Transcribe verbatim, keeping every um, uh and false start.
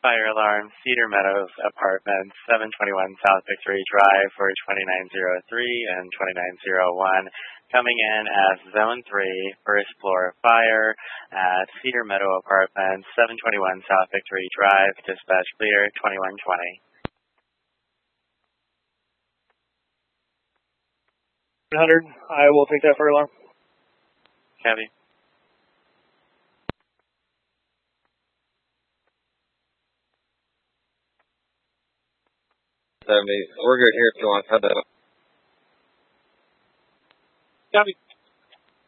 Fire alarm, Cedar Meadows Apartments, seven twenty-one South Victory Drive for twenty-nine oh three and twenty-nine oh one. Coming in as Zone three, first floor fire at Cedar Meadow Apartments, seven twenty-one South Victory Drive. Dispatch clear, twenty-one twenty. one hundred, I will take that fire alarm. Copy. seventy. We're good here if you want to cut that up. Copy.